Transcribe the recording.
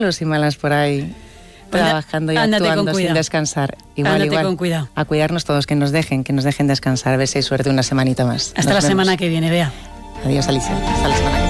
Los y malas por ahí trabajando y actuando sin descansar. Igual, con cuidado. A cuidarnos todos, que nos dejen descansar, a ver si hay suerte una semanita más. Hasta la semana que viene, Bea. Adiós, Alicia. Hasta la semana que viene.